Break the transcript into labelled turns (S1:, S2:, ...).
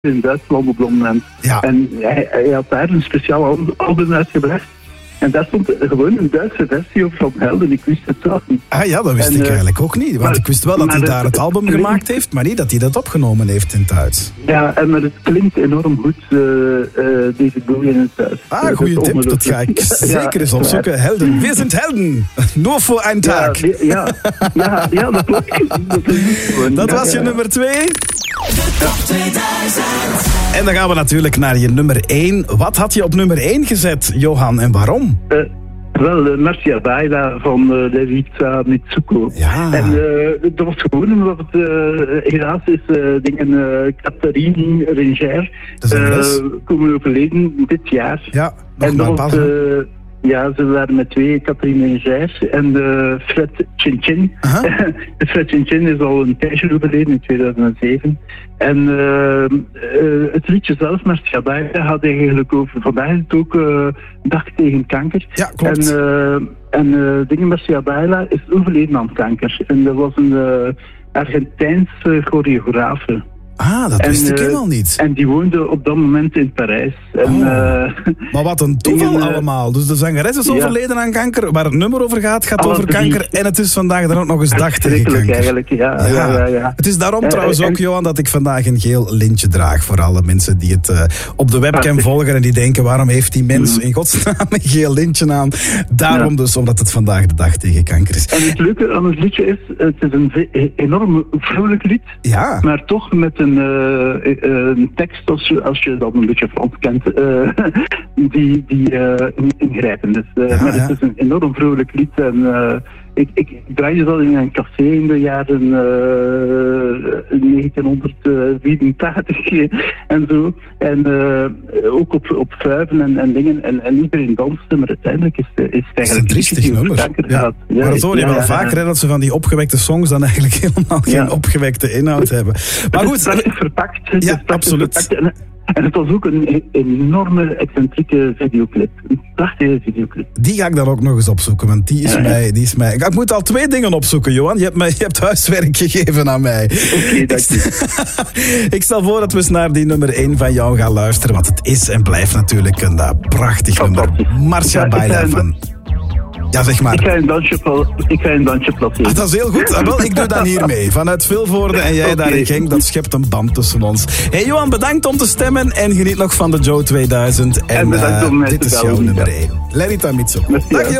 S1: in Duitsland op dat moment.
S2: Ja.
S1: En hij had daar een speciaal album uitgebracht. En daar stond gewoon een Duitse versie op van Helden. Ik wist het zelf niet.
S2: Ah ja, dat wist ik eigenlijk ook niet. Want ik wist wel dat hij daar het album gemaakt heeft, maar niet dat hij dat opgenomen heeft in het Duits.
S1: Ja, maar het klinkt enorm goed, David Bowie in het Duits.
S2: Ah, goede tip. Dat ga ik zeker eens opzoeken. Helden. We zijn helden. Nur voor een taak.
S1: Ja, dat klopt.
S2: Dat was je nummer 2.
S3: De top 2000.
S2: En dan gaan we natuurlijk naar je nummer 1. Wat had je op nummer 1 gezet, Johan, en waarom?
S1: Wel, Marcia Baila van Levica Mitsuko.
S2: Ja.
S1: En dat was gewoon omdat het helaas is Catherine Ringer komen overleden dit jaar.
S2: Ja,
S1: en dat was, ze waren met 2, Catherine Ringer en Fred Chin-Chin. Fred Chin-Chin is al een tijdje overleden in 2007. En het liedje zelf, Marcia Baila, had eigenlijk over, vandaag is het ook Dag tegen kanker.
S2: Ja, klopt.
S1: En Marcia Baila is overleden aan kanker. En dat was een Argentijnse choreografe.
S2: Ah, dat wist ik helemaal niet.
S1: En die woonde op dat moment in Parijs. En,
S2: maar wat een toeval allemaal. Dus de zangeres is overleden aan kanker. Waar het nummer over gaat over kanker. En het is vandaag dan ook nog eens Dag tegen kanker.
S1: Eigenlijk, ja.
S2: Het is daarom trouwens ook, Johan, dat ik vandaag een geel lintje draag. Voor alle mensen die het op de webcam volgen en die denken, waarom heeft die mens in godsnaam een geel lintje aan? Daarom dus, omdat het vandaag de Dag tegen kanker is.
S1: En het leuke aan het liedje is, het is een enorm vrolijk lied.
S2: Ja.
S1: Maar toch met een tekst, als je dat een beetje Frans kent, die ingrijpend is. Maar het is een enorm vrolijk lied. En ik draaide dat in een café in de jaren 1984 en zo. En ook op vuiven en dingen. En iedereen danste, maar uiteindelijk is het eigenlijk
S2: een triestig nummer.
S1: Ja.
S2: Maar dat hoor je wel vaker, dat ze van die opgewekte songs dan eigenlijk helemaal geen opgewekte inhoud hebben. Maar goed,
S1: prachtig verpakt.
S2: Ja, absoluut.
S1: En het was ook een enorme excentrieke videoclip. Een prachtige videoclip.
S2: Die ga ik dan ook nog eens opzoeken, want die is mij... Ik moet al 2 dingen opzoeken, Johan. Je hebt huiswerk gegeven aan mij.
S1: Oké, dank je.
S2: Ik stel voor dat we eens naar die nummer 1 van jou gaan luisteren, want het is en blijft natuurlijk een prachtig nummer. Marcia Baila van... Ja, zeg maar.
S1: Ik ga een dansje placeren.
S2: Ah, dat is heel goed. Wel, ik doe dan hier mee. Vanuit Vilvoorde en jij daar in Genk, dat schept een band tussen ons. Hey Johan, bedankt om te stemmen en geniet nog van de Joe 2000. En
S1: bedankt om mij
S2: dit
S1: te
S2: is jouw
S1: bellen.
S2: nummer 1. Lerita Mitsuko.
S1: Merci.
S2: Dag Johan.